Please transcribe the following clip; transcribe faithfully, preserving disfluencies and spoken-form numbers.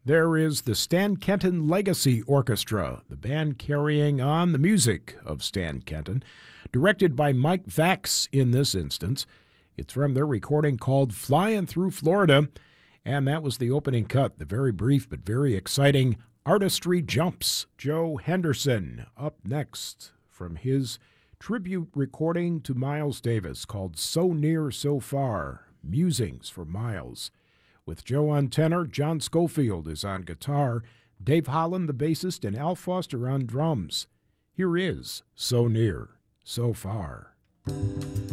There is the Stan Kenton Legacy Orchestra, the band carrying on the music of Stan Kenton, directed by Mike Vax in this instance. It's from their recording called Flying Through Florida, and that was the opening cut, the very brief but very exciting Artistry Jumps. Joe Henderson up next from his tribute recording to Miles Davis called So Near, So Far, Musings for Miles. With Joe on tenor, John Schofield is on guitar, Dave Holland the bassist, and Al Foster on drums. Here is So Near, So Far.